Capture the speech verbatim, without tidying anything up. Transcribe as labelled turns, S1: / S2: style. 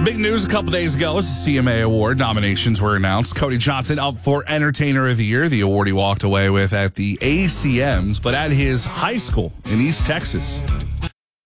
S1: Big news a couple days ago as the C M A Award nominations were announced. Cody Johnson up for Entertainer of the Year, the award he walked away with at the A C Ms, but at his high school in East Texas.